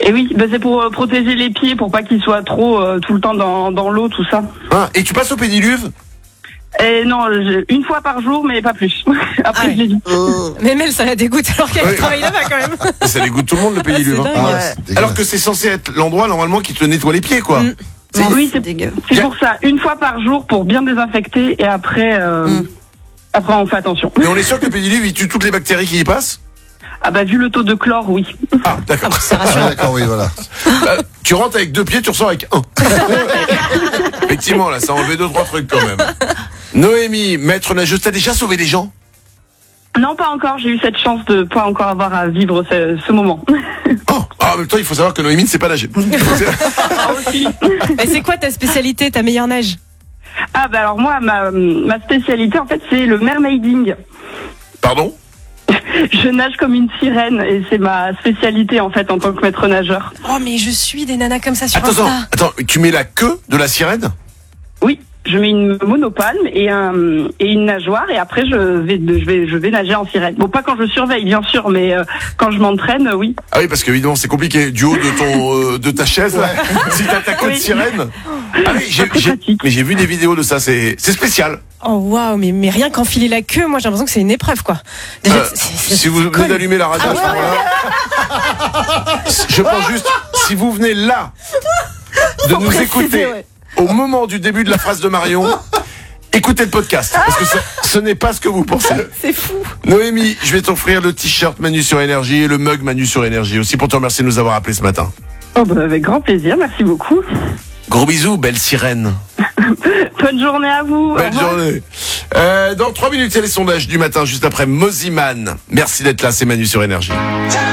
Et oui, c'est pour protéger les pieds, pour pas qu'ils soient trop tout le temps dans l'eau, tout ça. Ah, et tu passes au pédiluve? Et non, une fois par jour, mais pas plus. Après, je l'ai dit. Mais Mel, ça la dégoûte alors qu'elle travaille là-bas quand même. Ça dégoûte tout le monde le pédiluve. C'est dingue. Ouais. Alors que c'est censé être l'endroit normalement qui te nettoie les pieds, quoi. Oui, c'est dégueu. pour ça. Une fois par jour pour bien désinfecter et après, après on fait attention. Mais on est sûr que le pédiluve, il tue toutes les bactéries qui y passent? Ah bah vu le taux de chlore, oui. Ah, d'accord. Ah, d'accord, oui, voilà. Tu rentres avec 2 pieds, tu ressors avec 1. Effectivement, là, ça a enlevé 2-3 trucs quand même. Noémie, maître nageuse, t'as déjà sauvé des gens? Non, pas encore. J'ai eu cette chance de pas encore avoir à vivre ce moment. Oh, en même temps, il faut savoir que Noémie ne sait pas nager. Et c'est quoi ta spécialité, ta meilleure nage? Ah bah alors moi, ma spécialité en fait, c'est le mermaiding. Pardon? Je nage comme une sirène et c'est ma spécialité en fait en tant que maître nageur. Oh mais je suis des nanas comme ça sur Insta. Attends, tu mets la queue de la sirène? Oui, je mets une monopalme et une nageoire et après je vais nager en sirène. Bon, pas quand je surveille bien sûr, mais quand je m'entraîne, oui. Ah oui, parce qu'évidemment c'est compliqué du haut de ta chaise là. Si t'as ta queue de sirène. Ah oui, j'ai vu des vidéos de ça, c'est spécial. Oh waouh, mais rien qu'enfiler la queue, moi j'ai l'impression que c'est une épreuve quoi. Déjà, si vous venez d'allumer la radio à ce moment-là, je pense juste, si vous venez là de nous écouter au moment du début de la phrase de Marion, écoutez le podcast, parce que ce n'est pas ce que vous pensez. C'est fou. Noémie, je vais t'offrir le t-shirt Manu sur Énergie et le mug Manu sur Énergie aussi pour te remercier de nous avoir appelés ce matin. Oh bah avec grand plaisir, merci beaucoup. Gros bisous, belle sirène. Bonne journée à vous. Belle journée. Dans 3 minutes, il y a les sondages du matin, juste après Moziman. Merci d'être là, c'est Manu sur Énergie.